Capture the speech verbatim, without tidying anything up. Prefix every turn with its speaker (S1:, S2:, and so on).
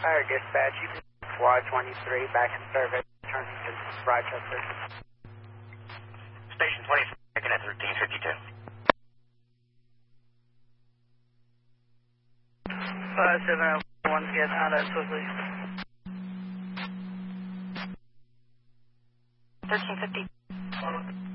S1: Fire dispatch, you can Squad twenty-three, back in service, turning to Rochester.
S2: Station twenty-three, taking at thirteen fifty-two.
S1: five seven oh one, get out of quickly.
S3: thirteen fifty.